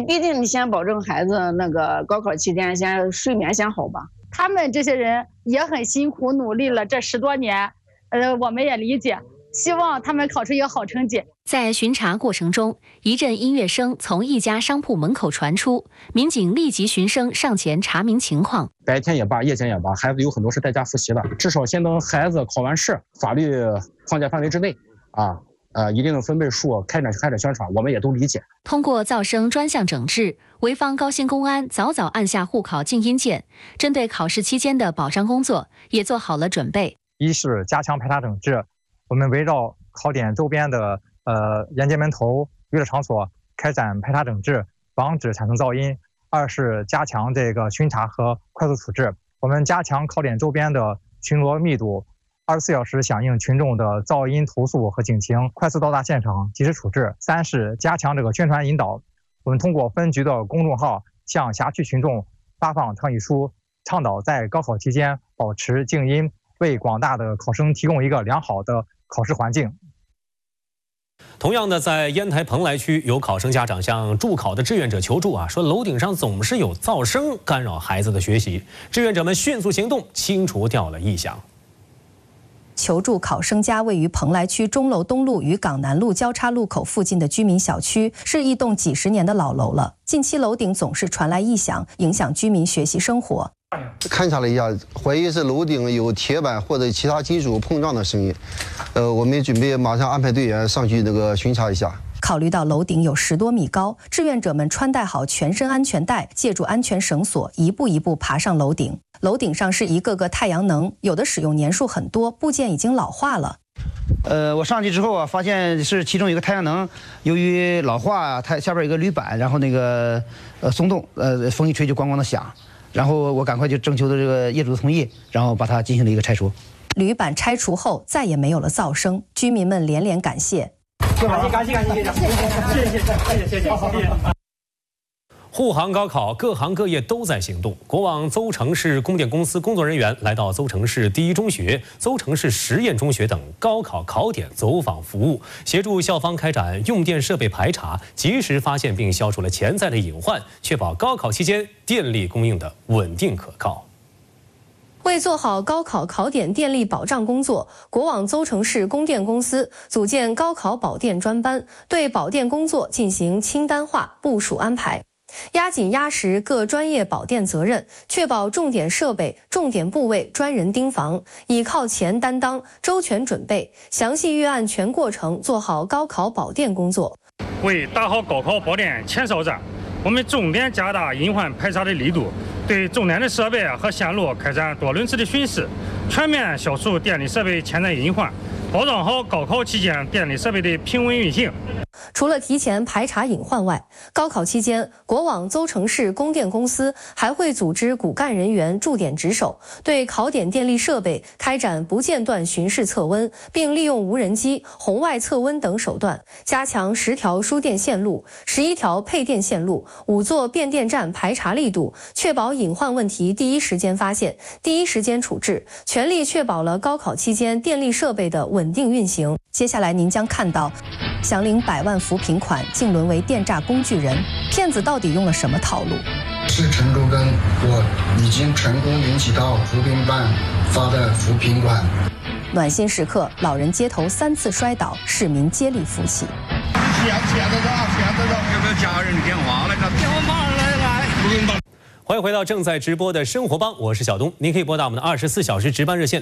毕竟你先保证孩子那个高考期间先睡眠先好吧。 他们这些人也很辛苦努力了这10多年，我们也理解，希望他们考出一个好成绩。 在巡查过程中，一阵音乐声从一家商铺门口传出，民警立即循声上前查明情况。 白天也罢，夜间也罢，孩子有很多是在家复习的，至少先等孩子考完试，法律框架范围之内一定的分贝数开展宣传，我们也都理解。 通过噪声专项整治，潍坊高新公安早按下护考静音键，针对考试期间的保障工作也做好了准备。 一是加强排查整治，我们围绕考点周边的沿街门头、娱乐场所开展排查整治，防止产生噪音。二是加强这个巡查和快速处置，我们加强考点周边的巡逻密度，24小时响应群众的噪音投诉和警情，快速到达现场及时处置。三是加强这个宣传引导，我们通过分局的公众号向辖区群众发放倡议书，倡导在高考期间保持静音，为广大的考生提供一个良好的考试环境。 同样的，在烟台蓬莱区，有考生家长向助考的志愿者求助说楼顶上总是有噪声干扰孩子的学习。志愿者们迅速行动，清除掉了异响。 求助考生家位于蓬莱区钟楼东路与港南路交叉路口附近的居民小区，是一栋几10年的老楼了。近期楼顶总是传来异响，影响居民学习生活。 勘察了一下，怀疑是楼顶有铁板或者其他金属碰撞的声音。我们准备马上安排队员上去巡查一下。 考虑到楼顶有10多米高，志愿者们穿戴好全身安全带，借助安全绳索一步一步爬上楼顶。楼顶上是一个个太阳能，有的使用年数很多，部件已经老化了。 我上去之后发现是其中有个太阳能，由于老化，它下边有个铝板，然后松动，风一吹就咣咣的响。然后我赶快就征求的这个业主的同意，然后把它进行了一个拆除。 铝板拆除后再也没有了噪声，居民们连连感谢。 感谢，谢谢。 护航高考，各行各业都在行动。国网邹城市供电公司工作人员来到邹城市第一中学、邹城市实验中学等高考考点走访服务，协助校方开展用电设备排查，及时发现并消除了潜在的隐患，确保高考期间电力供应的稳定可靠。 为做好高考考点电力保障工作，国网邹城市供电公司组建高考保电专班，对保电工作进行清单化部署安排。压紧压实各专业保电责任，确保重点设备、重点部位专人盯防，以靠前担当，周全准备，详细预案全过程，做好高考保电工作。 为打好高考保电前哨战，我们重点加大隐患排查的力度，对重点的设备和线路开展多轮次的巡视，全面消除电力设备潜在隐患，保障好高考期间电力设备的平稳运行。 除了提前排查隐患外，高考期间，国网邹城市供电公司还会组织骨干人员驻点值守，对考点电力设备开展不间断巡视测温，并利用无人机、红外测温等手段，加强10条输电线路、11条配电线路、5座变电站排查力度，确保隐患问题第一时间发现、第一时间处置，全力确保了高考期间电力设备的稳定运行。接下来您将看到，祥林100万扶贫款竟沦为电诈工具人，骗子到底用了什么套路？ 是陈周根，我已经成功领取到扶贫办发的扶贫款。 暖心时刻，老人街头3次摔倒，市民接力扶起。 钱的， 有没有家人的电话来着？电话马上来。不用打。 欢迎回到正在直播的生活帮，我是小东。您可以拨打我们的24小时值班热线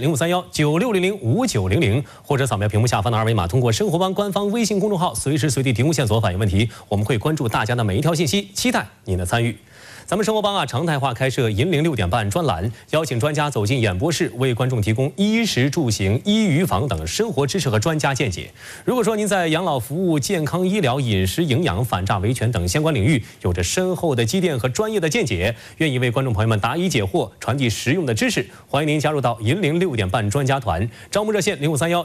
053196005900，或者扫描屏幕下方的2维码，通过生活帮官方微信公众号随时随地提供线索反映问题，我们会关注大家的每一条信息，期待您的参与。咱们生活帮常态化开设银铃6点半专栏，邀请专家走进演播室，为观众提供衣食住行、医娱房等生活知识和专家见解。如果说您在养老服务、健康医疗、饮食营养、反诈维权等相关领域有着深厚的积淀和专业的见解，愿意为观众朋友们答疑解惑、传递实用的知识，欢迎您加入到银铃6点半专家团。招募热线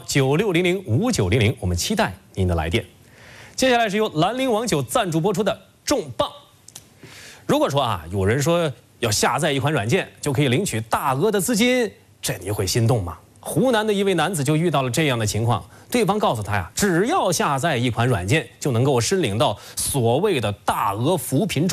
053196005900，我们期待您的来电。接下来是由兰陵王酒赞助播出的重磅。如果说有人说要下载一款软件就可以领取大额的资金，这你会心动吗？湖南的一位男子就遇到了这样的情况，对方告诉他只要下载一款软件就能够申领到所谓的大额扶贫